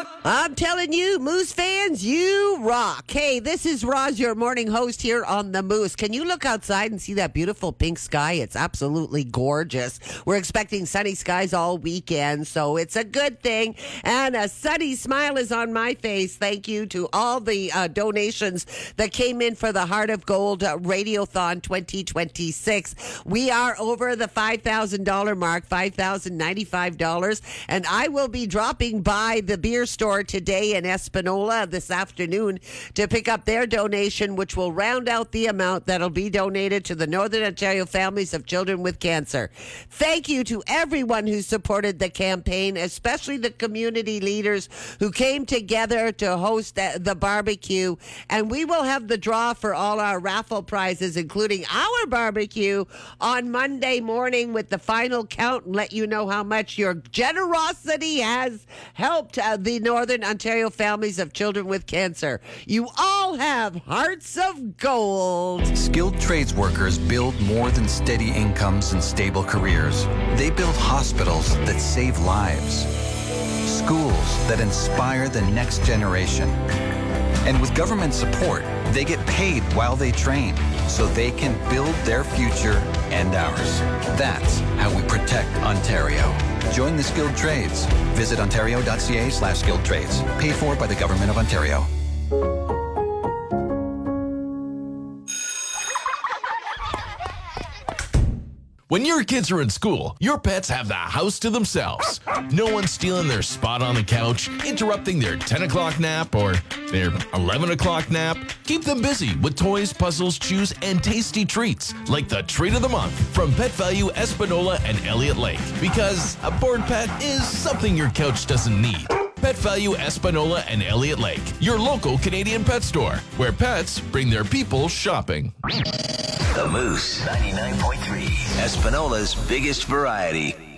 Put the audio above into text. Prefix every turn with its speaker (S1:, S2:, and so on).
S1: I'm telling you, Moose fans, you rock. Hey, this is Roz, your morning host here on the Moose. Can you look outside and see that beautiful pink sky? It's absolutely gorgeous. We're expecting sunny skies all weekend, so it's a good thing. And a sunny smile is on my face. Thank you to all the donations that came in for the Heart of Gold Radiothon 2026. We are over the $5,000 mark, $5,095, and I will be dropping by the beer store today in Espanola this afternoon to pick up their donation, which will round out the amount that'll be donated to the Northern Ontario Families of Children with Cancer. Thank you to everyone who supported the campaign, especially the community leaders who came together to host the barbecue. And we will have the draw for all our raffle prizes, including our barbecue, on Monday morning with the final count, and let you know how much your generosity has helped the Northern Ontario Families of Children with Cancer. You all have hearts of gold.
S2: Skilled trades workers build more than steady incomes and stable careers. They build hospitals that save lives, schools that inspire the next generation. And with government support, they get paid while they train so they can build their future and ours. That's how we protect Ontario. Join the skilled trades. Visit ontario.ca/skilled trades. Paid for by the Government of Ontario.
S3: When your kids are in school, your pets have the house to themselves. No one's stealing their spot on the couch, interrupting their 10 o'clock nap or their 11 o'clock nap. Keep them busy with toys, puzzles, chews, and tasty treats like the Treat of the Month from Pet Value Espanola and Elliott Lake. Because a bored pet is something your couch doesn't need. Pet Value Espanola and Elliott Lake, your local Canadian pet store, where pets bring their people shopping.
S4: The Moose 99.3, Espanola's biggest variety.